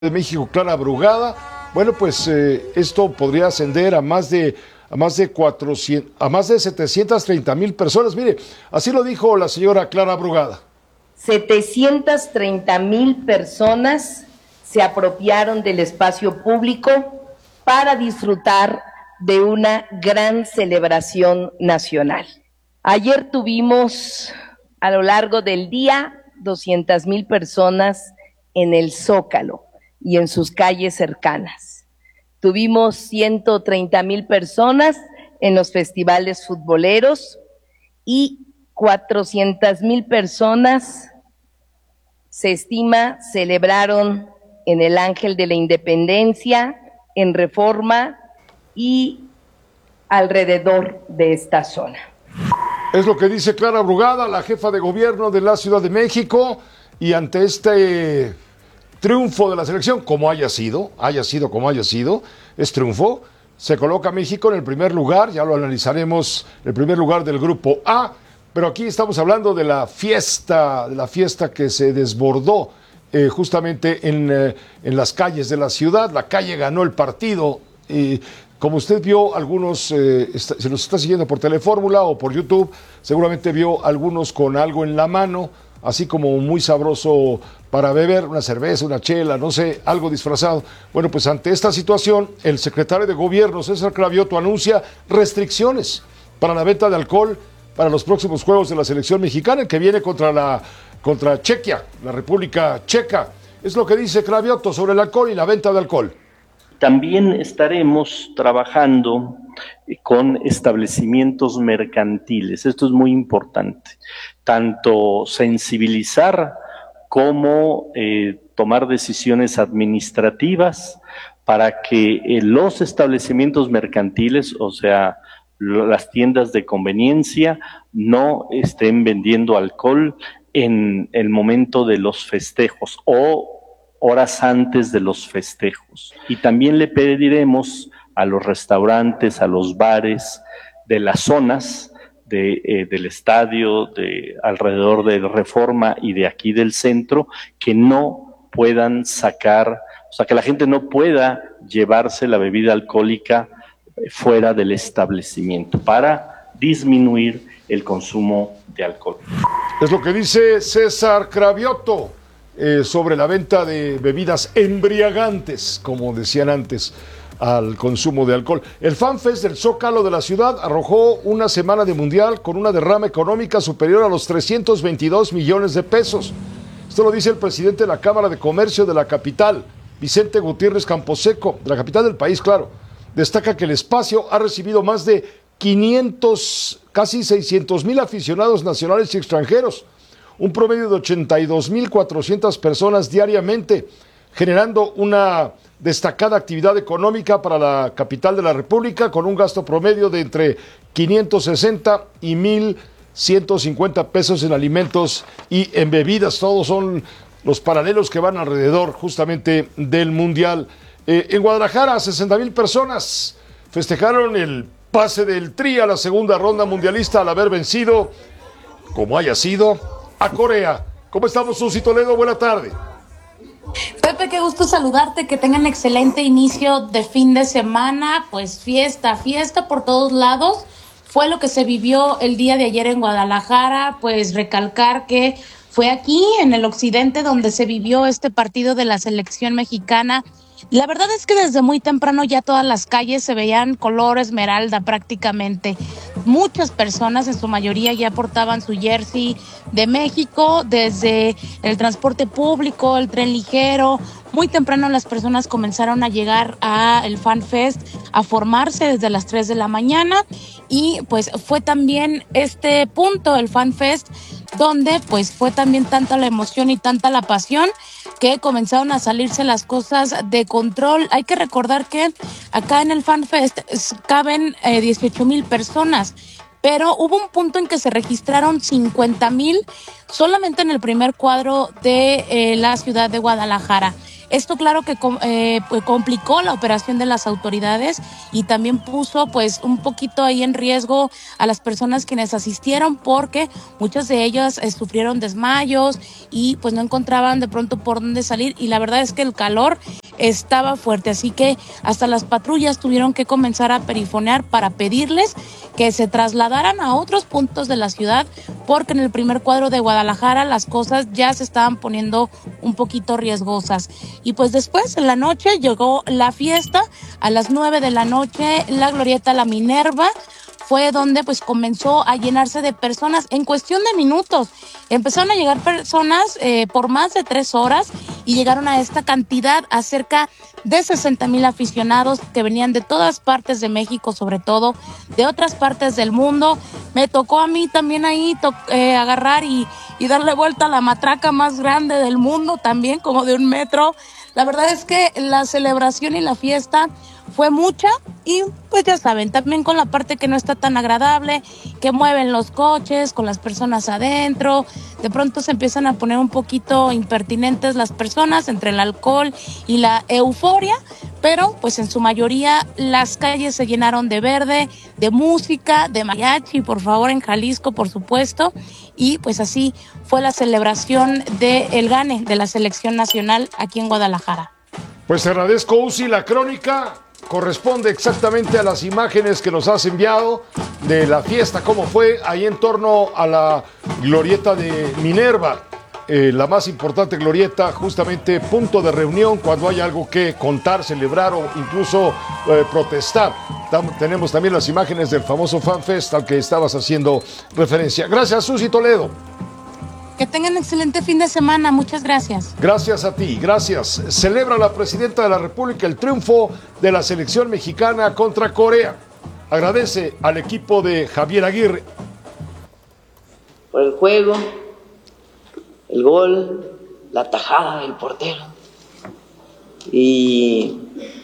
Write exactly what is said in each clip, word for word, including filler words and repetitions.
de México, Clara Brugada. Bueno, pues eh, esto podría ascender a más de a más de cuatrocientos, a más de setecientas treinta mil personas. Mire, así lo dijo la señora Clara Brugada. setecientas treinta mil personas se apropiaron del espacio público para disfrutar de una gran celebración nacional. Ayer tuvimos a lo largo del día doscientas mil personas en el Zócalo y en sus calles cercanas. Tuvimos ciento treinta mil personas en los festivales futboleros y cuatrocientas mil personas, se estima, celebraron en el Ángel de la Independencia, en Reforma y alrededor de esta zona. Es lo que dice Clara Brugada, la jefa de gobierno de la Ciudad de México, y ante este triunfo de la selección, como haya sido, haya sido como haya sido, es triunfo, se coloca a México en el primer lugar, ya lo analizaremos, el primer lugar del grupo A, pero aquí estamos hablando de la fiesta, de la fiesta que se desbordó eh, justamente en, eh, en las calles de la ciudad. La calle ganó el partido, y como usted vio, algunos, eh, está, se nos está siguiendo por Telefórmula o por YouTube, seguramente vio algunos con algo en la mano, así como muy sabroso para beber, una cerveza, una chela, no sé, algo disfrazado. Bueno, pues ante esta situación, el secretario de Gobierno, César Cravioto, anuncia restricciones para la venta de alcohol para los próximos juegos de la selección mexicana, que viene contra la contra Chequia, la República Checa. Es lo que dice Cravioto sobre el alcohol y la venta de alcohol. También estaremos trabajando con establecimientos mercantiles. Esto es muy importante. Tanto sensibilizar como eh, tomar decisiones administrativas para que eh, los establecimientos mercantiles, o sea, las tiendas de conveniencia, no estén vendiendo alcohol en el momento de los festejos o horas antes de los festejos. Y también le pediremos a los restaurantes, a los bares de las zonas de, eh, del estadio, de alrededor de Reforma y de aquí del centro, que no puedan sacar, o sea, que la gente no pueda llevarse la bebida alcohólica fuera del establecimiento para disminuir el consumo de alcohol. Es lo que dice César Cravioto eh, sobre la venta de bebidas embriagantes, como decían antes, al consumo de alcohol. El FanFest del Zócalo de la ciudad arrojó una semana de mundial con una derrama económica superior a los trescientos veintidós millones de pesos. Esto lo dice el presidente de la Cámara de Comercio de la capital, Vicente Gutiérrez Camposeco, de la capital del país, claro. Destaca que el espacio ha recibido más de quinientos, casi seiscientos mil aficionados nacionales y extranjeros, un promedio de ochenta y dos mil cuatrocientas personas diariamente, generando una destacada actividad económica para la capital de la República, con un gasto promedio de entre quinientos sesenta y mil ciento cincuenta pesos en alimentos y en bebidas. Todos son los paralelos que van alrededor justamente del Mundial. Eh, en Guadalajara, sesenta mil personas festejaron el pase del Tri a la segunda ronda mundialista al haber vencido, como haya sido, a Corea. ¿Cómo estamos, Susi Toledo? Buena tarde. Pepe, qué gusto saludarte, que tengan excelente inicio de fin de semana, pues fiesta, fiesta por todos lados. Fue lo que se vivió el día de ayer en Guadalajara, pues recalcar que fue aquí en el occidente donde se vivió este partido de la selección mexicana. La verdad es que desde muy temprano ya todas las calles se veían color esmeralda prácticamente. Muchas personas, en su mayoría, ya portaban su jersey de México, desde el transporte público, el tren ligero. Muy temprano las personas comenzaron a llegar a el FanFest, a formarse desde las tres de la mañana, y pues fue también este punto, el FanFest, donde pues fue también tanta la emoción y tanta la pasión que comenzaron a salirse las cosas de control. Hay que recordar que acá en el FanFest caben eh, dieciocho mil personas, pero hubo un punto en que se registraron cincuenta mil solamente en el primer cuadro de eh, la ciudad de Guadalajara. Esto claro que eh, pues complicó la operación de las autoridades y también puso pues un poquito ahí en riesgo a las personas quienes asistieron, porque muchas de ellas eh, sufrieron desmayos y pues no encontraban de pronto por dónde salir, y la verdad es que el calor estaba fuerte, así que hasta las patrullas tuvieron que comenzar a perifonear para pedirles que se trasladaran a otros puntos de la ciudad, porque en el primer cuadro de Guadalajara las cosas ya se estaban poniendo un poquito riesgosas. Y pues después en la noche llegó la fiesta, a las nueve de la noche la glorieta La Minerva fue donde pues comenzó a llenarse de personas en cuestión de minutos. Empezaron a llegar personas eh, por más de tres horas y llegaron a esta cantidad, a cerca de sesenta mil aficionados que venían de todas partes de México, sobre todo de otras partes del mundo. Me tocó a mí también ahí to- eh, agarrar y, y darle vuelta a la matraca más grande del mundo, también como de un metro. La verdad es que la celebración y la fiesta fue mucha, y pues ya saben, también con la parte que no está tan agradable, que mueven los coches con las personas adentro, de pronto se empiezan a poner un poquito impertinentes las personas entre el alcohol y la euforia, pero pues en su mayoría las calles se llenaron de verde, de música, de mariachi, por favor, en Jalisco, por supuesto, y pues así fue la celebración del gane de la selección nacional aquí en Guadalajara. Pues te agradezco, Uzi, la crónica corresponde exactamente a las imágenes que nos has enviado de la fiesta, cómo fue ahí en torno a la glorieta de Minerva, eh, la más importante glorieta, justamente punto de reunión cuando hay algo que contar, celebrar o incluso eh, protestar. Tam- tenemos también las imágenes del famoso FanFest al que estabas haciendo referencia. Gracias, Uzi Toledo. Que tengan excelente fin de semana, muchas gracias. Gracias a ti, gracias. Celebra la presidenta de la República el triunfo de la selección mexicana contra Corea. Agradece al equipo de Javier Aguirre. Por el juego, el gol, la tajada del portero y,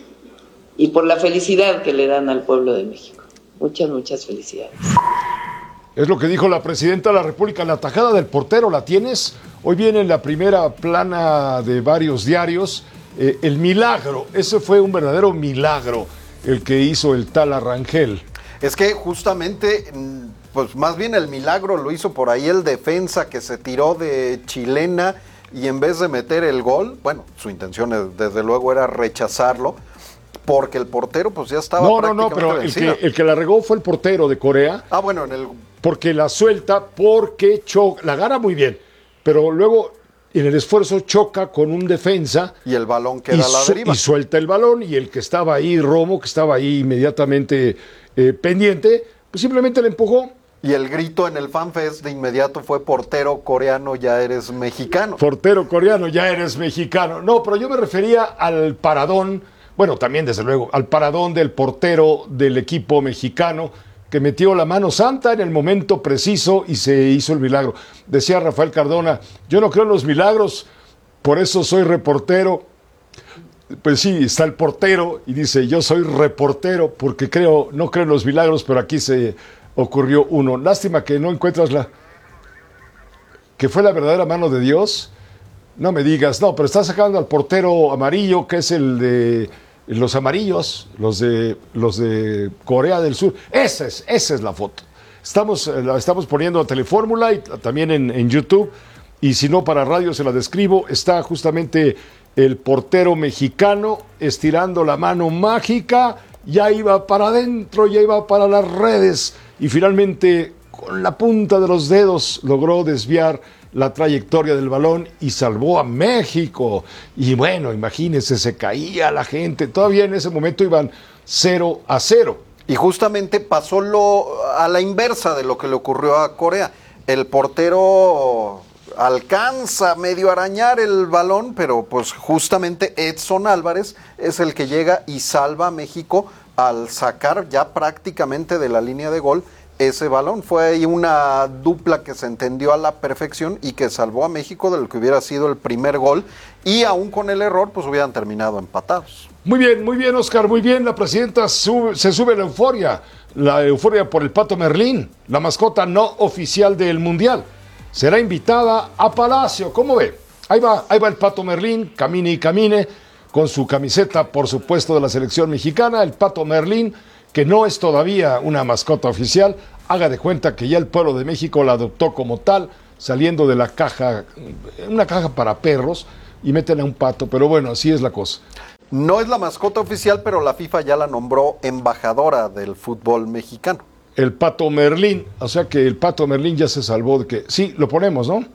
y por la felicidad que le dan al pueblo de México. Muchas, muchas felicidades. Es lo que dijo la presidenta de la República. La tajada del portero, ¿la tienes? Hoy viene en la primera plana de varios diarios. Eh, el milagro, ese fue un verdadero milagro el que hizo el tal Arrangel. Es que justamente, pues más bien el milagro lo hizo por ahí el defensa que se tiró de chilena y en vez de meter el gol, bueno, su intención desde luego era rechazarlo, porque el portero pues ya estaba No, no, no, prácticamente pero el vencido. que, el que la regó fue el portero de Corea. Ah, bueno, en el... Porque la suelta, porque choca, la gana muy bien, pero luego en el esfuerzo choca con un defensa. Y el balón y, queda a la su- deriva. y suelta el balón, y el que estaba ahí, Romo, que estaba ahí inmediatamente eh, pendiente, pues simplemente le empujó. Y el grito en el FanFest de inmediato fue: portero coreano, ya eres mexicano. Portero coreano, ya eres mexicano. No, pero yo me refería al paradón, bueno, también desde luego, al paradón del portero del equipo mexicano, que metió la mano santa en el momento preciso y se hizo el milagro. Decía Rafael Cardona, yo no creo en los milagros, por eso soy reportero. Pues sí, está el portero y dice, yo soy reportero porque creo, no creo en los milagros, pero aquí se ocurrió uno. Lástima que no encuentras la... que fue la verdadera mano de Dios. No me digas, no, pero está sacando al portero amarillo, que es el de los amarillos, los de los de Corea del Sur. Esa es, esa es la foto. Estamos, eh, la estamos poniendo a Telefórmula y también en, en YouTube, y si no para radio se la describo. Está justamente el portero mexicano estirando la mano mágica, ya iba para adentro, ya iba para las redes, y finalmente con la punta de los dedos logró desviar la trayectoria del balón y salvó a México. Y bueno, imagínense, se caía la gente. Todavía en ese momento iban cero a cero. Y justamente pasó lo a la inversa de lo que le ocurrió a Corea. El portero alcanza medio arañar el balón, pero pues justamente Edson Álvarez es el que llega y salva a México al sacar ya prácticamente de la línea de gol ese balón. Fue ahí una dupla que se entendió a la perfección y que salvó a México de lo que hubiera sido el primer gol, y aún con el error pues hubieran terminado empatados. Muy bien, muy bien, Oscar, muy bien. La presidenta sube, se sube la euforia, la euforia por el Pato Merlín, la mascota no oficial del Mundial. Será invitada a Palacio, ¿cómo ve? Ahí va, ahí va el Pato Merlín, camine y camine. con su camiseta, por supuesto, de la selección mexicana, el Pato Merlín, que no es todavía una mascota oficial. Haga de cuenta que ya el pueblo de México la adoptó como tal, saliendo de la caja, una caja para perros, y meten a un pato, pero bueno, así es la cosa. No es la mascota oficial, pero la FIFA ya la nombró embajadora del fútbol mexicano. El Pato Merlín, o sea que el Pato Merlín ya se salvó de que... Sí, lo ponemos, ¿no?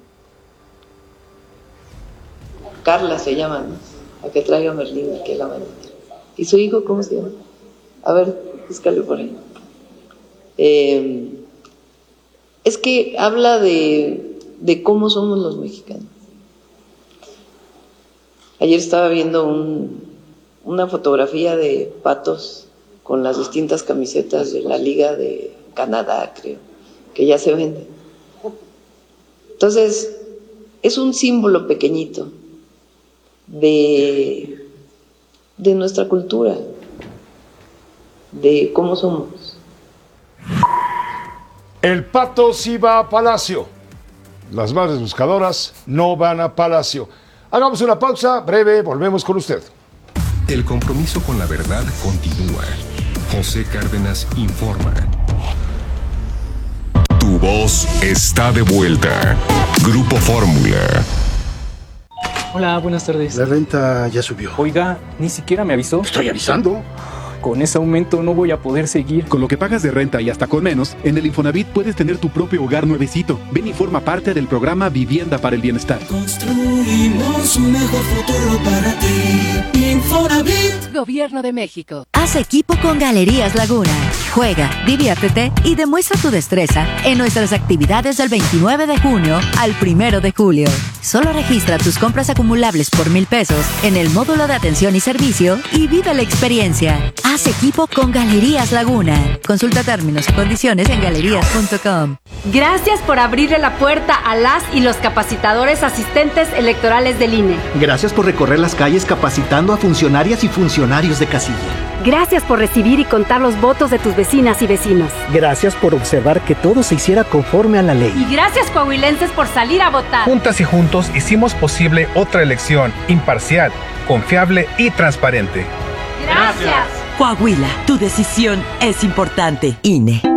Carla se llama, ¿no? A que traiga Merlín y que la mande. ¿Y su hijo cómo se llama? A ver, búscale por ahí. Eh, es que habla de, de cómo somos los mexicanos. Ayer estaba viendo un, una fotografía de patos con las distintas camisetas de la Liga de Canadá, creo, que ya se venden. Entonces, es un símbolo pequeñito de, de nuestra cultura, de cómo somos. El Pato sí va a Palacio. Las madres buscadoras no van a Palacio. Hagamos una pausa breve, volvemos con usted. El compromiso con la verdad continúa. José Cárdenas informa. Tu voz está de vuelta. Grupo Fórmula. Hola, buenas tardes. La renta ya subió. Oiga, ni siquiera me avisó. Estoy avisando. Con ese aumento no voy a poder seguir. Con lo que pagas de renta y hasta con menos, en el Infonavit puedes tener tu propio hogar nuevecito. Ven y forma parte del programa Vivienda para el Bienestar. Construimos un mejor futuro para ti. Infonavit. Gobierno de México. Haz equipo con Galerías Laguna. Juega, diviértete y demuestra tu destreza en nuestras actividades del veintinueve de junio al primero de julio. Solo registra tus compras acumulables por mil pesos en el módulo de atención y servicio y vive la experiencia. Haz equipo con Galerías Laguna. Consulta términos y condiciones en galerías punto com. Gracias por abrirle la puerta a las y los capacitadores asistentes electorales del I N E. Gracias por recorrer las calles capacitando a funcionarias y funcionarios de casilla. Gracias por recibir y contar los votos de tus vecinas y vecinos. Gracias por observar que todo se hiciera conforme a la ley. Y gracias, coahuilenses, por salir a votar. Juntas y juntos hicimos posible otra elección imparcial, confiable y transparente. Gracias. Coahuila, tu decisión es importante. I N E.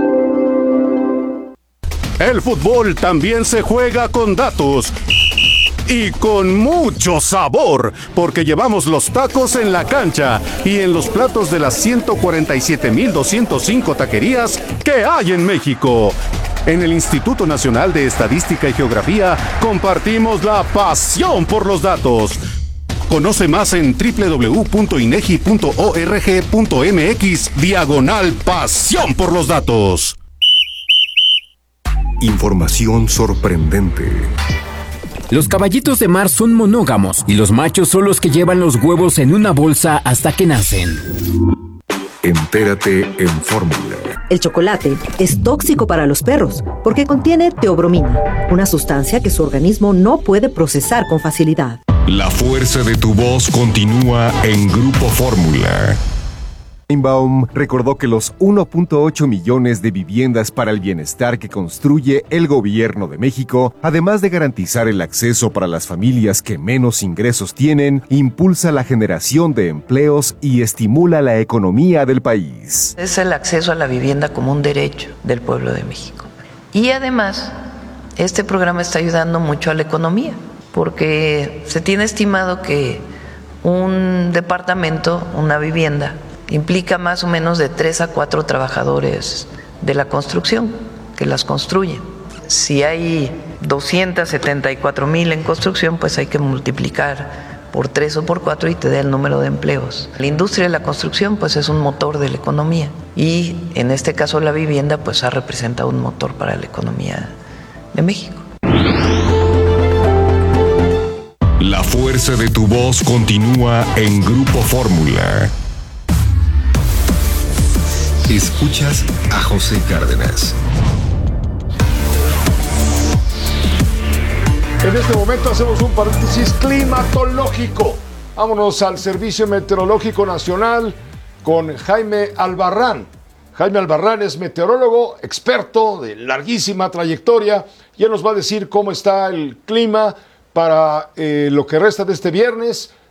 El fútbol también se juega con datos. Y con mucho sabor, porque llevamos los tacos en la cancha y en los platos de las ciento cuarenta y siete mil doscientos cinco taquerías que hay en México. En el Instituto Nacional de Estadística y Geografía compartimos la pasión por los datos. Conoce más en doble u doble u doble u punto inegi punto org punto mx diagonal pasión por los datos. Información sorprendente. Los caballitos de mar son monógamos y los machos son los que llevan los huevos en una bolsa hasta que nacen. Entérate en Fórmula. El chocolate es tóxico para los perros porque contiene teobromina, una sustancia que su organismo no puede procesar con facilidad. La fuerza de tu voz continúa en Grupo Fórmula. Sheinbaum recordó que los uno punto ocho millones de viviendas para el bienestar que construye el gobierno de México, además de garantizar el acceso para las familias que menos ingresos tienen, impulsa la generación de empleos y estimula la economía del país. Es el acceso a la vivienda como un derecho del pueblo de México. Y además, este programa está ayudando mucho a la economía, porque se tiene estimado que un departamento, una vivienda, implica más o menos de tres a cuatro trabajadores de la construcción que las construyen. Si hay doscientos setenta y cuatro mil en construcción, pues hay que multiplicar por tres o por cuatro y te da el número de empleos. La industria de la construcción pues es un motor de la economía y en este caso la vivienda pues ha representado un motor para la economía de México. La fuerza de tu voz continúa en Grupo Fórmula. Escuchas a José Cárdenas. En este momento hacemos un paréntesis climatológico. Vámonos al Servicio Meteorológico Nacional con Jaime Albarrán. Jaime Albarrán es meteorólogo, experto de larguísima trayectoria, y él nos va a decir cómo está el clima para eh, lo que resta de este viernes,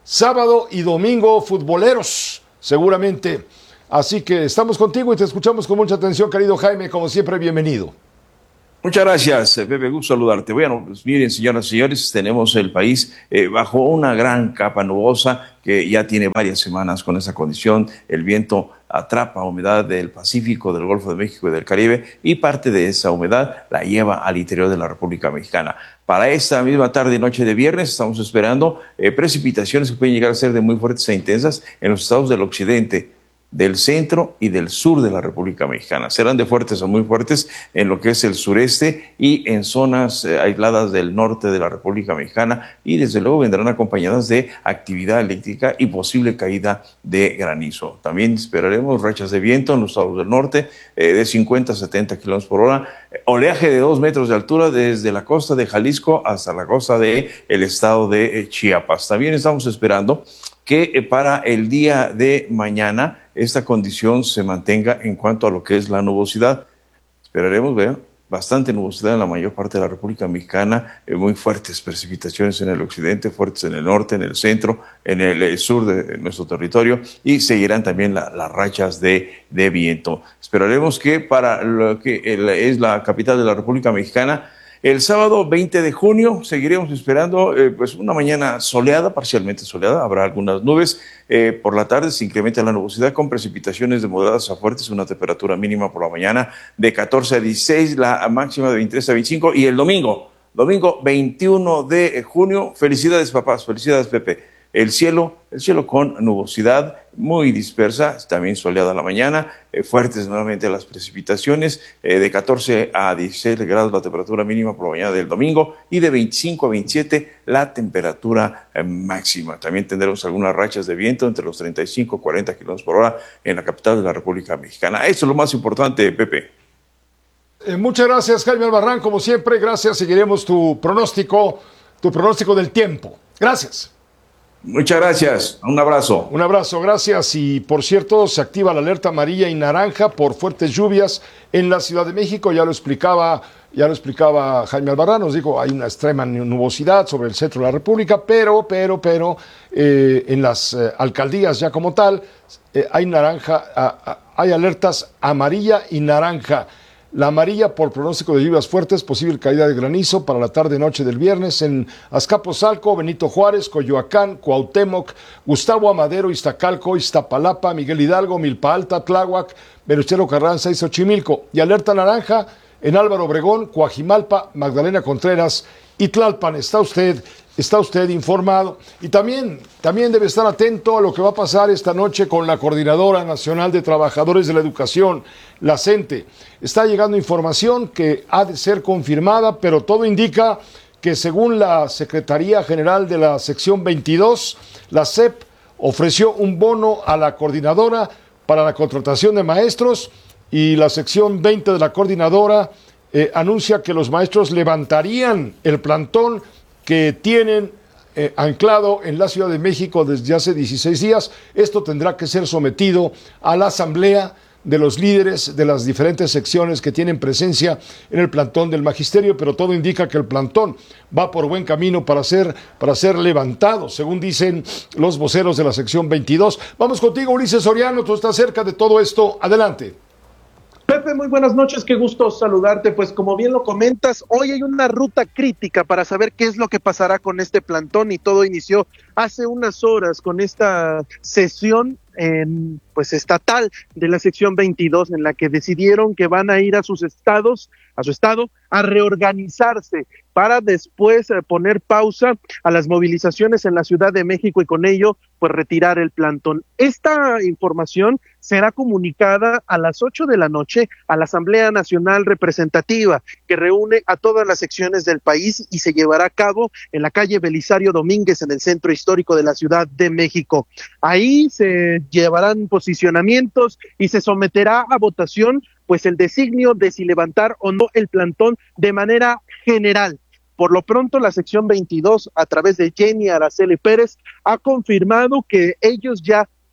sábado y domingo futboleros, seguramente. Así que estamos contigo y te escuchamos con mucha atención, querido Jaime, como siempre, bienvenido. Muchas gracias, Pepe, gusto saludarte. Bueno, pues miren, señoras y señores, tenemos el país eh, bajo una gran capa nubosa que ya tiene varias semanas con esa condición. El viento atrapa humedad del Pacífico, del Golfo de México y del Caribe, y parte de esa humedad la lleva al interior de la República Mexicana. Para esta misma tarde y noche de viernes estamos esperando eh, precipitaciones que pueden llegar a ser de muy fuertes e intensas en los estados del occidente, del centro y del sur de la República Mexicana. Serán de fuertes o muy fuertes en lo que es el sureste y en zonas eh, aisladas del norte de la República Mexicana, y desde luego vendrán acompañadas de actividad eléctrica y posible caída de granizo. También esperaremos rachas de viento en los estados del norte eh, de cincuenta a setenta kilómetros por hora, eh, oleaje de dos metros de altura desde la costa de Jalisco hasta la costa del estado de eh, Chiapas. También estamos esperando que eh, para el día de mañana esta condición se mantenga en cuanto a lo que es la nubosidad. Esperaremos ver bastante nubosidad en la mayor parte de la República Mexicana, eh, muy fuertes precipitaciones en el occidente, fuertes en el norte, en el centro, en el, el sur de nuestro territorio, y seguirán también la, las rachas de, de viento. Esperaremos que para lo que el, es la capital de la República Mexicana, el sábado veinte de junio seguiremos esperando eh, pues una mañana soleada, parcialmente soleada, habrá algunas nubes. Eh, por la tarde se incrementa la nubosidad con precipitaciones de moderadas a fuertes, una temperatura mínima por la mañana de catorce a dieciséis, la máxima de veintitrés a veinticinco, y el domingo, domingo veintiuno de junio, felicidades papás, felicidades Pepe. El cielo, el cielo con nubosidad muy dispersa, también soleada la mañana, eh, fuertes nuevamente las precipitaciones, eh, de catorce a dieciséis grados la temperatura mínima por la mañana del domingo, y de veinticinco a veintisiete la temperatura eh, máxima. También tendremos algunas rachas de viento entre los treinta y cinco a cuarenta kilómetros por hora en la capital de la República Mexicana. Eso es lo más importante, Pepe. Eh, muchas gracias, Jaime Albarrán, como siempre. Gracias, seguiremos tu pronóstico, tu pronóstico del tiempo. Gracias. Muchas gracias, un abrazo. Un abrazo, gracias. Y por cierto, se activa la alerta amarilla y naranja por fuertes lluvias en la Ciudad de México. Ya lo explicaba, ya lo explicaba Jaime Albarrán, nos dijo, hay una extrema nubosidad sobre el centro de la República, pero, pero, pero, eh, en las eh, alcaldías ya como tal, eh, hay naranja, a, a, hay alertas amarilla y naranja. La amarilla por pronóstico de lluvias fuertes, posible caída de granizo para la tarde-noche del viernes en Azcapotzalco, Benito Juárez, Coyoacán, Cuauhtémoc, Gustavo Amadero, Iztacalco, Iztapalapa, Miguel Hidalgo, Milpa Alta, Tláhuac, Venustiano Carranza y Xochimilco. Y alerta naranja en Álvaro Obregón, Coajimalpa, Magdalena Contreras y Tlalpan. Está usted, está usted informado. Y también, también debe estar atento a lo que va a pasar esta noche con la Coordinadora Nacional de Trabajadores de la Educación, la CENTE. Está llegando información que ha de ser confirmada, pero todo indica que según la Secretaría General de la Sección veintidós, la S E P ofreció un bono a la coordinadora para la contratación de maestros, y la sección veinte de la coordinadora eh, anuncia que los maestros levantarían el plantón que tienen eh, anclado en la Ciudad de México desde hace dieciséis días. Esto tendrá que ser sometido a la asamblea de los líderes de las diferentes secciones que tienen presencia en el plantón del magisterio, pero todo indica que el plantón va por buen camino para ser, para ser levantado, según dicen los voceros de la sección veintidós. Vamos contigo, Ulises Soriano, tú estás cerca de todo esto. Adelante. Pepe, muy buenas noches, qué gusto saludarte. Pues como bien lo comentas, hoy hay una ruta crítica para saber qué es lo que pasará con este plantón, y todo inició hace unas horas con esta sesión en, pues estatal de la sección veintidós, en la que decidieron que van a ir a sus estados, a su estado, a reorganizarse para después eh, poner pausa a las movilizaciones en la Ciudad de México y con ello pues retirar el plantón. Esta información será comunicada a las ocho de la noche a la Asamblea Nacional Representativa, que reúne a todas las secciones del país, y se llevará a cabo en la calle Belisario Domínguez, en el centro histórico de la Ciudad de México. Ahí se llevarán posicionamientos y se someterá a votación pues el designio de si levantar o no el plantón de manera general. Por lo pronto, la sección veintidós, a través de Jenny Araceli Pérez, ha confirmado que ellos ya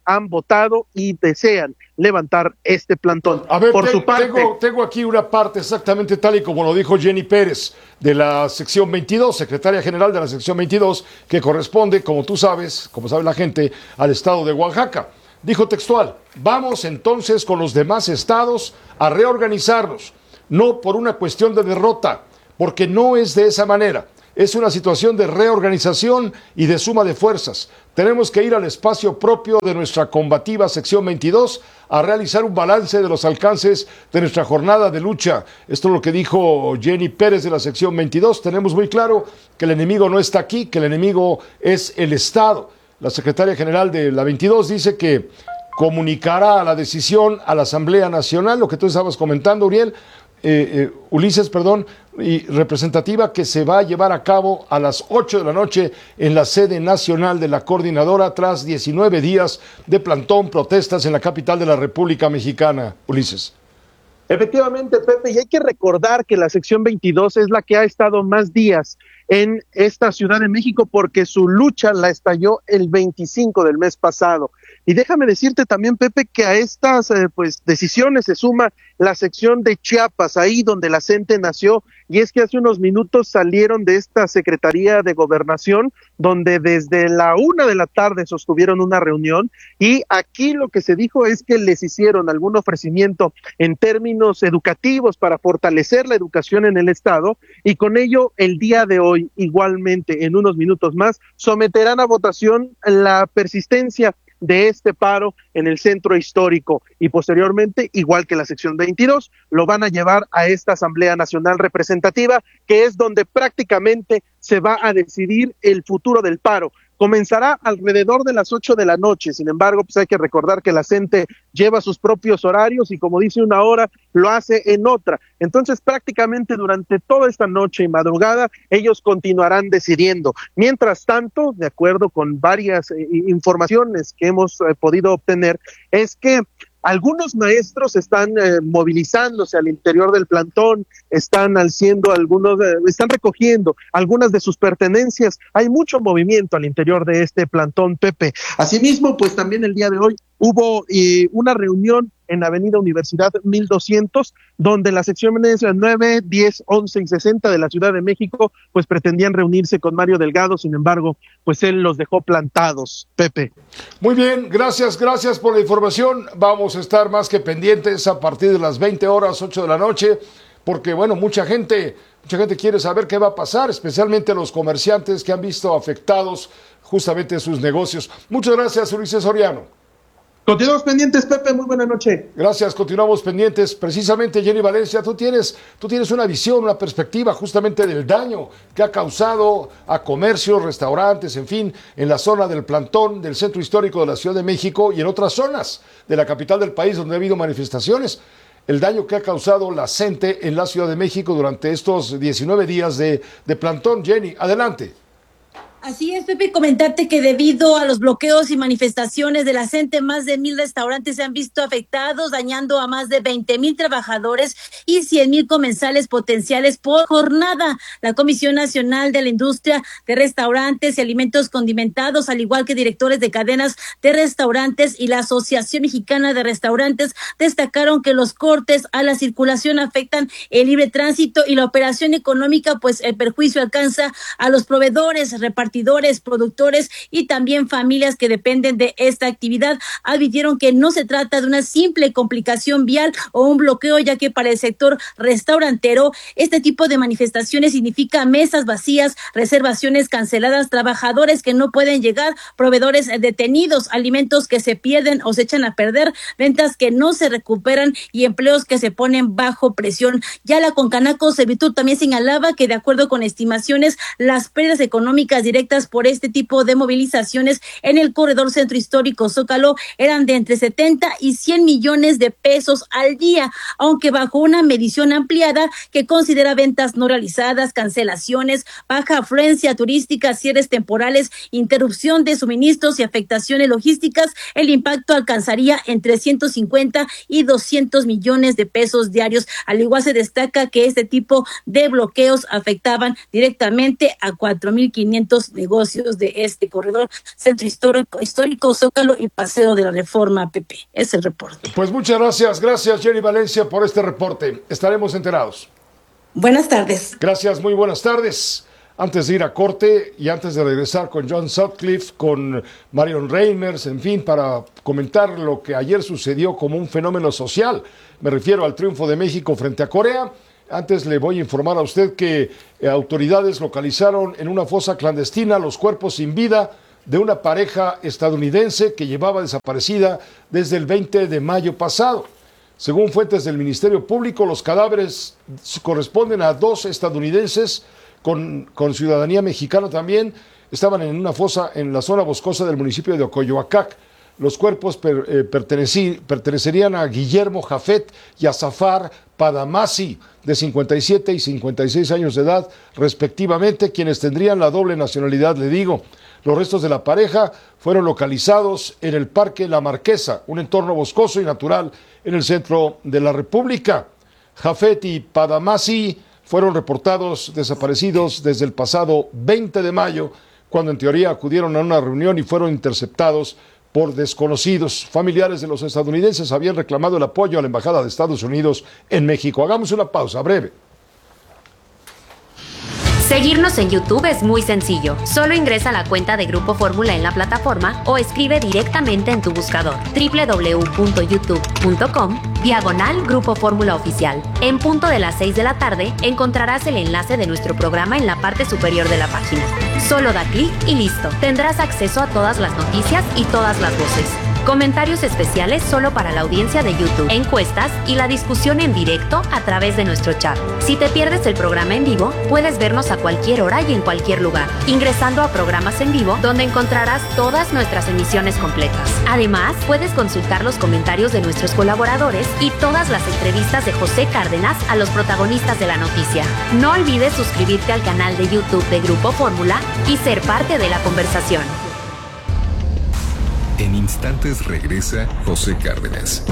han votado y desean levantar este plantón. A ver, Por te, su parte, tengo, tengo aquí una parte exactamente tal y como lo dijo Jenny Pérez de la sección veintidós, secretaria general de la sección veintidós, que corresponde, como tú sabes, como sabe la gente, al estado de Oaxaca. Dijo textual: vamos entonces con los demás estados a reorganizarnos, no por una cuestión de derrota, porque no es de esa manera. Es una situación de reorganización y de suma de fuerzas. Tenemos que ir al espacio propio de nuestra combativa sección veintidós a realizar un balance de los alcances de nuestra jornada de lucha. Esto es lo que dijo Jenny Pérez de la sección veintidós. Tenemos muy claro que el enemigo no está aquí, que el enemigo es el Estado. La secretaria general de la veintidós dice que comunicará la decisión a la Asamblea Nacional, lo que tú estabas comentando, Uriel, eh, eh, Ulises, perdón, y representativa, que se va a llevar a cabo a las ocho de la noche en la sede nacional de la coordinadora tras diecinueve días de plantón, protestas en la capital de la República Mexicana. Ulises. Efectivamente, Pepe, y hay que recordar que la sección veintidós es la que ha estado más días en esta Ciudad de México porque su lucha la estalló el veinticinco del mes pasado. Y déjame decirte también, Pepe, que a estas eh, pues decisiones se suma la sección de Chiapas, ahí donde la CENTE nació, y es que hace unos minutos salieron de esta Secretaría de Gobernación, donde desde la una de la tarde sostuvieron una reunión, y aquí lo que se dijo es que les hicieron algún ofrecimiento en términos educativos para fortalecer la educación en el Estado, y con ello el día de hoy, igualmente en unos minutos más, someterán a votación la persistencia de este paro en el centro histórico, y posteriormente, igual que la sección veintidós, lo van a llevar a esta Asamblea Nacional Representativa, que es donde prácticamente se va a decidir el futuro del paro. Comenzará alrededor de las ocho de la noche, sin embargo, pues hay que recordar que la CENTE lleva sus propios horarios y como dice una hora, lo hace en otra. Entonces, prácticamente durante toda esta noche y madrugada, ellos continuarán decidiendo. Mientras tanto, de acuerdo con varias eh, informaciones que hemos eh, podido obtener, es que algunos maestros están eh, movilizándose al interior del plantón, están haciendo algunos, eh, están recogiendo algunas de sus pertenencias. Hay mucho movimiento al interior de este plantón, Pepe. Asimismo, pues también el día de hoy hubo eh, una reunión en Avenida Universidad mil doscientos, donde las secciones nueve, diez, once y sesenta de la Ciudad de México, pues pretendían reunirse con Mario Delgado, sin embargo, pues él los dejó plantados, Pepe. Muy bien, gracias, gracias por la información. Vamos a estar más que pendientes a partir de las veinte horas, ocho de la noche, porque bueno, mucha gente, mucha gente quiere saber qué va a pasar, especialmente los comerciantes que han visto afectados justamente sus negocios. Muchas gracias, Ulises Soriano. Continuamos pendientes, Pepe, muy buena noche. Gracias, continuamos pendientes. Precisamente, Jenny Valencia, tú tienes, tú tienes una visión, una perspectiva justamente del daño que ha causado a comercios, restaurantes, en fin, en la zona del plantón, del centro histórico de la Ciudad de México y en otras zonas de la capital del país donde ha habido manifestaciones. El daño que ha causado la CENTE en la Ciudad de México durante estos diecinueve días de, de plantón. Jenny, adelante. Así es, Pepe, comentarte que debido a los bloqueos y manifestaciones de la CENTE, más de mil restaurantes se han visto afectados, dañando a más de veinte mil trabajadores y cien mil comensales potenciales por jornada. La Comisión Nacional de la Industria de Restaurantes y Alimentos Condimentados, al igual que directores de cadenas de restaurantes y la Asociación Mexicana de Restaurantes, destacaron que los cortes a la circulación afectan el libre tránsito y la operación económica, pues el perjuicio alcanza a los proveedores, repartidores, productores y también familias que dependen de esta actividad. Advirtieron que no se trata de una simple complicación vial o un bloqueo, ya que para el sector restaurantero este tipo de manifestaciones significa mesas vacías, reservaciones canceladas, trabajadores que no pueden llegar, proveedores detenidos, alimentos que se pierden o se echan a perder, ventas que no se recuperan y empleos que se ponen bajo presión. Ya la Concanaco Servitud también señalaba que de acuerdo con estimaciones, las pérdidas económicas directas por este tipo de movilizaciones en el corredor centro histórico Zócalo eran de entre setenta y cien millones de pesos al día, aunque bajo una medición ampliada que considera ventas no realizadas, cancelaciones, baja afluencia turística, cierres temporales, interrupción de suministros y afectaciones logísticas, el impacto alcanzaría entre ciento cincuenta y doscientos millones de pesos diarios. Al igual se destaca que este tipo de bloqueos afectaban directamente a cuatro mil quinientos los negocios de este corredor Centro Histórico, histórico Zócalo y Paseo de la Reforma, Pepe. Es el reporte. Pues muchas gracias, gracias Jenny Valencia por este reporte. Estaremos enterados. Buenas tardes. Gracias, muy buenas tardes. Antes de ir a corte y antes de regresar con John Sutcliffe, con Marion Reimers, en fin, para comentar lo que ayer sucedió como un fenómeno social. Me refiero al triunfo de México frente a Corea. Antes le voy a informar a usted que eh, autoridades localizaron en una fosa clandestina los cuerpos sin vida de una pareja estadounidense que llevaba desaparecida desde el veinte de mayo pasado. Según fuentes del Ministerio Público, los cadáveres corresponden a dos estadounidenses Con, con ciudadanía mexicana también, estaban en una fosa en la zona boscosa del municipio de Ocoyoacac. Los cuerpos per, eh, perteneci, pertenecerían a Guillermo Jafet y a Zafar Padamasi, de cincuenta y siete y cincuenta y seis años de edad, respectivamente, quienes tendrían la doble nacionalidad, le digo. Los restos de la pareja fueron localizados en el Parque La Marquesa, un entorno boscoso y natural en el centro de la República. Jafet y Padamasi fueron reportados desaparecidos desde el pasado veinte de mayo, cuando en teoría acudieron a una reunión y fueron interceptados por desconocidos. Familiares de los estadounidenses habían reclamado el apoyo a la Embajada de Estados Unidos en México. Hagamos una pausa breve. Seguirnos en YouTube es muy sencillo. Solo ingresa a la cuenta de Grupo Fórmula en la plataforma o escribe directamente en tu buscador doble u doble u doble u punto youtube punto com diagonal Grupo Fórmula Oficial. En punto de las seis de la tarde encontrarás el enlace de nuestro programa en la parte superior de la página. Solo da clic y listo. Tendrás acceso a todas las noticias y todas las voces. Comentarios especiales solo para la audiencia de YouTube, encuestas y la discusión en directo a través de nuestro chat. Si te pierdes el programa en vivo, puedes vernos a cualquier hora y en cualquier lugar, ingresando a programas en vivo donde encontrarás todas nuestras emisiones completas. Además, puedes consultar los comentarios de nuestros colaboradores y todas las entrevistas de José Cárdenas a los protagonistas de la noticia. No olvides suscribirte al canal de YouTube de Grupo Fórmula y ser parte de la conversación. En instantes regresa José Cárdenas.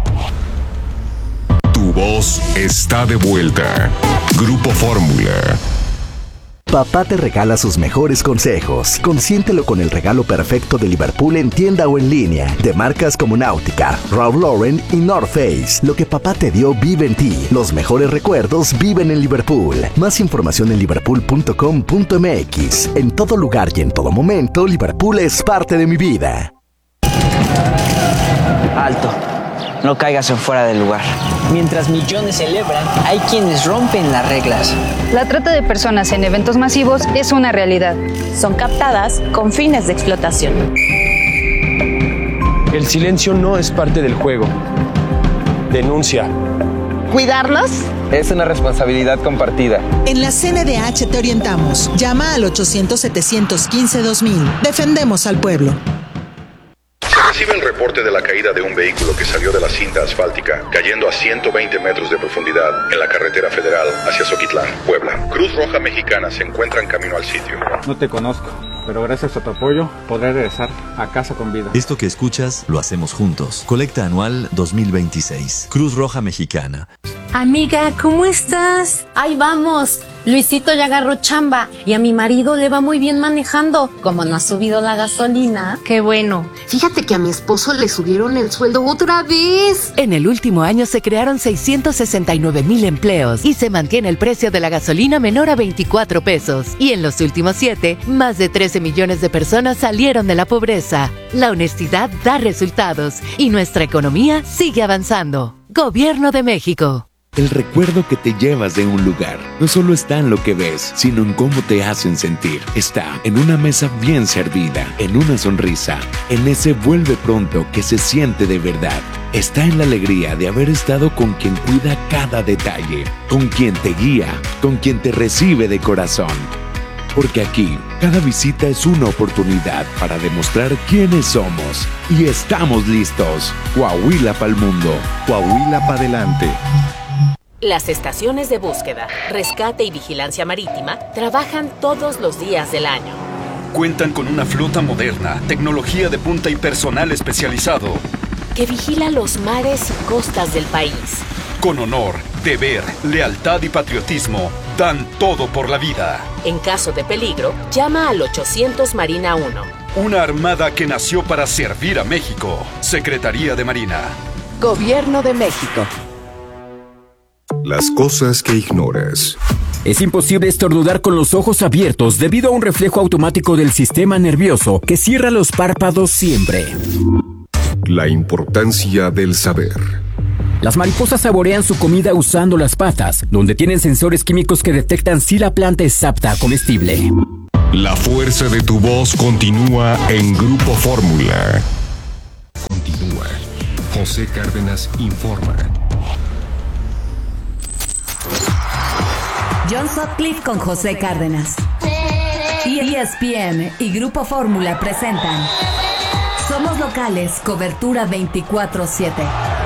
Tu voz está de vuelta. Grupo Fórmula. Papá te regala sus mejores consejos. Consiéntelo con el regalo perfecto de Liverpool en tienda o en línea, de marcas como Nautica, Ralph Lauren y North Face. Lo que papá te dio vive en ti. Los mejores recuerdos viven en Liverpool. Más información en liverpool punto com punto m x. En todo lugar y en todo momento, Liverpool es parte de mi vida. Alto. No caigas en fuera del lugar. Mientras millones celebran, hay quienes rompen las reglas. La trata de personas en eventos masivos es una realidad. Son captadas con fines de explotación. El silencio no es parte del juego. Denuncia. ¿Cuidarlos? Es una responsabilidad compartida. En la C N D H te orientamos. Llama al ochocientos, setecientos quince, dos mil. Defendemos al pueblo. Recibe el reporte de la caída de un vehículo que salió de la cinta asfáltica, cayendo a ciento veinte metros de profundidad en la carretera federal hacia Zoquitlán, Puebla. Cruz Roja Mexicana se encuentra en camino al sitio. No te conozco, pero gracias a tu apoyo podré regresar a casa con vida. Esto que escuchas lo hacemos juntos. Colecta anual dos mil veintiséis. Cruz Roja Mexicana. Amiga, ¿cómo estás? Ahí vamos. Luisito ya agarró chamba y a mi marido le va muy bien manejando. Como no ha subido la gasolina. Qué bueno. Fíjate que a mi esposo le subieron el sueldo otra vez. En el último año se crearon seiscientos sesenta y nueve mil empleos y se mantiene el precio de la gasolina menor a veinticuatro pesos. Y en los últimos siete, más de trece millones de personas salieron de la pobreza. La honestidad da resultados y nuestra economía sigue avanzando. Gobierno de México. El recuerdo que te llevas de un lugar no solo está en lo que ves, sino en cómo te hacen sentir. Está en una mesa bien servida, en una sonrisa, en ese vuelve pronto que se siente de verdad. Está en la alegría de haber estado con quien cuida cada detalle, con quien te guía, con quien te recibe de corazón. Porque aquí, cada visita es una oportunidad para demostrar quiénes somos. Y estamos listos. Coahuila pa'l mundo. Coahuila pa' adelante. Las estaciones de búsqueda, rescate y vigilancia marítima trabajan todos los días del año. Cuentan con una flota moderna, tecnología de punta y personal especializado. Que vigila los mares y costas del país. Con honor, deber, lealtad y patriotismo, dan todo por la vida. En caso de peligro, llama al ochocientos Marina uno. Una armada que nació para servir a México. Secretaría de Marina. Gobierno de México. Las cosas que ignoras. Es imposible estornudar con los ojos abiertos debido a un reflejo automático del sistema nervioso que cierra los párpados siempre. La importancia del saber. Las mariposas saborean su comida usando las patas, donde tienen sensores químicos que detectan si la planta es apta a comestible. La fuerza de tu voz continúa en Grupo Fórmula. Continúa. José Cárdenas informa. John Sutcliffe con José Cárdenas. E S P N y Grupo Fórmula presentan Somos Locales, cobertura veinticuatro siete.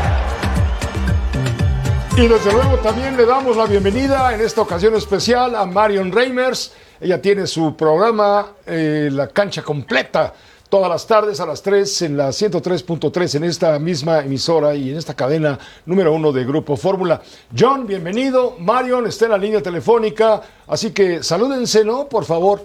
Y desde luego también le damos la bienvenida en esta ocasión especial a Marion Reimers. Ella tiene su programa eh, La Cancha Completa todas las tardes a las tres en la ciento tres punto tres en esta misma emisora y en esta cadena número uno de Grupo Fórmula. John, bienvenido. Marion está en la línea telefónica, así que salúdense, ¿no? Por favor.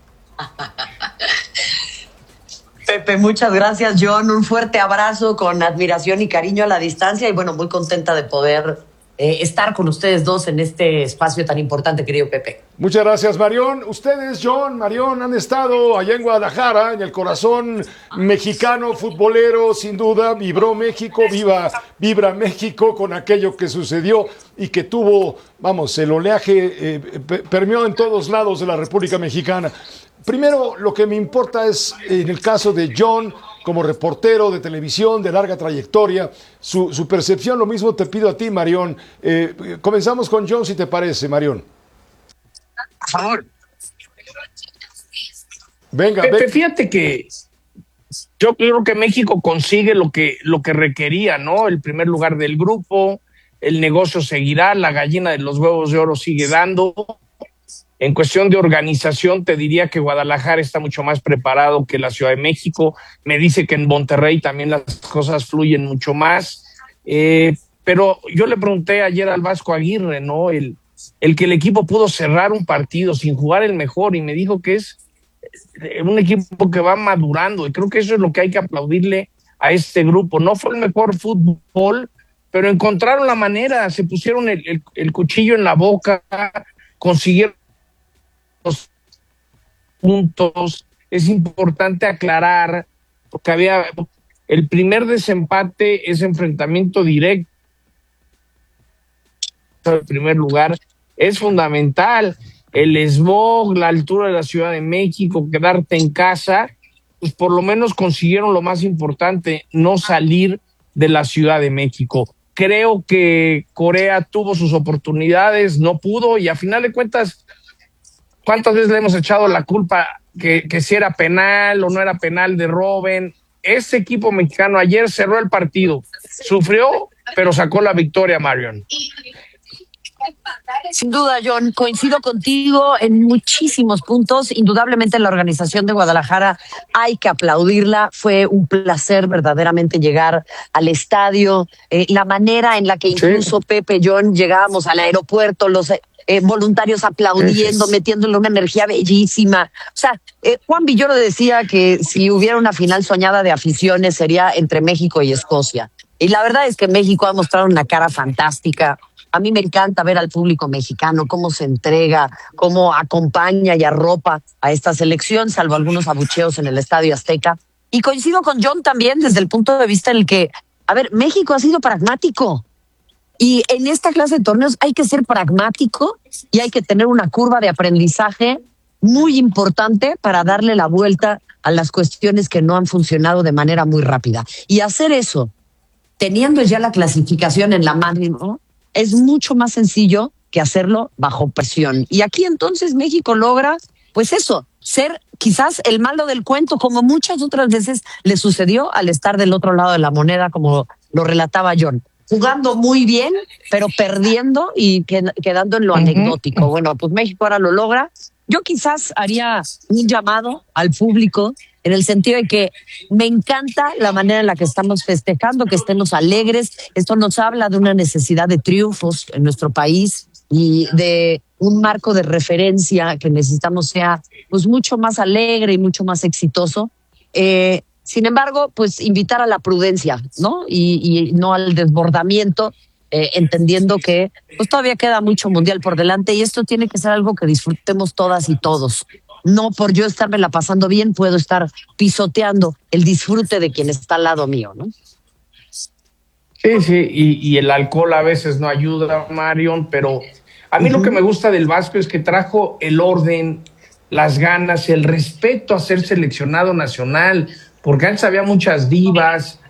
Pepe, muchas gracias, John. Un fuerte abrazo con admiración y cariño a la distancia y bueno, muy contenta de poder eh, estar con ustedes dos en este espacio tan importante, querido Pepe. Muchas gracias, Marión. Ustedes, John, Marión, han estado allá en Guadalajara, en el corazón mexicano, futbolero, sin duda. Vibró México, viva, vibra México con aquello que sucedió y que tuvo, vamos, el oleaje eh, permeó en todos lados de la República Mexicana. Primero, lo que me importa es, en el caso de John, como reportero de televisión de larga trayectoria, su, su percepción. Lo mismo te pido a ti, Marión. Eh, comenzamos con John, si te parece, Marión. Por favor. Venga, Pepe, ven. fíjate que yo creo que México consigue lo que, lo que requería, ¿no? El primer lugar del grupo, el negocio seguirá, la gallina de los huevos de oro sigue dando. En cuestión de organización, te diría que Guadalajara está mucho más preparado que la Ciudad de México. Me dice que en Monterrey también las cosas fluyen mucho más. Eh, pero yo le pregunté ayer al Vasco Aguirre, ¿no? El, el que el equipo pudo cerrar un partido sin jugar el mejor, y me dijo que es un equipo que va madurando. Y creo que eso es lo que hay que aplaudirle a este grupo. No fue el mejor fútbol, pero encontraron la manera, se pusieron el, el, el cuchillo en la boca, consiguieron los puntos. Es importante aclarar, porque había el primer desempate, ese enfrentamiento directo en primer lugar es fundamental. El smog, la altura de la Ciudad de México, quedarte en casa, pues por lo menos consiguieron lo más importante, no salir de la Ciudad de México. Creo que Corea tuvo sus oportunidades, no pudo, y a final de cuentas, ¿cuántas veces le hemos echado la culpa que, que si era penal o no era penal de Robben? Ese equipo mexicano ayer cerró el partido, sufrió, pero sacó la victoria, Marion. Sin duda, John, coincido contigo en muchísimos puntos. Indudablemente la organización de Guadalajara hay que aplaudirla. Fue un placer verdaderamente llegar al estadio. Eh, la manera en la que incluso sí. Pepe, John, llegábamos al aeropuerto, los eh, voluntarios aplaudiendo, metiéndole una energía bellísima. O sea, eh, Juan Villoro decía que si hubiera una final soñada de aficiones sería entre México y Escocia. Y la verdad es que México ha mostrado una cara fantástica. A mí me encanta ver al público mexicano cómo se entrega, cómo acompaña y arropa a esta selección, salvo algunos abucheos en el Estadio Azteca. Y coincido con John también desde el punto de vista en el que, a ver, México ha sido pragmático. Y en esta clase de torneos hay que ser pragmático y hay que tener una curva de aprendizaje muy importante para darle la vuelta a las cuestiones que no han funcionado de manera muy rápida. Y hacer eso, teniendo ya la clasificación en la mano, ¿no?, es mucho más sencillo que hacerlo bajo presión. Y aquí entonces México logra, pues eso, ser quizás el malo del cuento, como muchas otras veces le sucedió al estar del otro lado de la moneda, como lo relataba John. Jugando muy bien, pero perdiendo y quedando en lo uh-huh. anecdótico. Bueno, pues México ahora lo logra. Yo quizás haría un llamado al público en el sentido de que me encanta la manera en la que estamos festejando, que estemos alegres. Esto nos habla de una necesidad de triunfos en nuestro país. y de un marco de referencia que necesitamos sea pues mucho más alegre y mucho más exitoso. Eh, sin embargo, pues invitar a la prudencia, ¿no? Y, y no al desbordamiento, eh, entendiendo que pues todavía queda mucho mundial por delante y esto tiene que ser algo que disfrutemos todas y todos. No por yo estarme la pasando bien puedo estar pisoteando el disfrute de quien está al lado mío, ¿no? Sí, sí, y, y el alcohol a veces no ayuda, Marion, pero a mí uh-huh. lo que me gusta del Vasco es que trajo el orden, las ganas, el respeto a ser seleccionado nacional, porque antes había muchas divas,